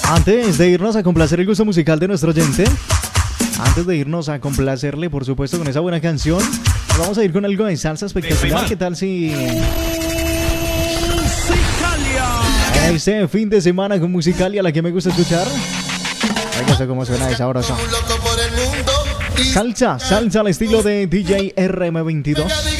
Antes de irnos a complacer el gusto musical de nuestro oyente, antes de irnos a complacerle, por supuesto, con esa buena canción, nos vamos a ir con algo de salsa espectacular. ¿Qué tal si este fin de semana con Musicalia, la que me gusta escuchar? Oiga, cómo suena esa sabrosa. Salsa al estilo de DJ RM22.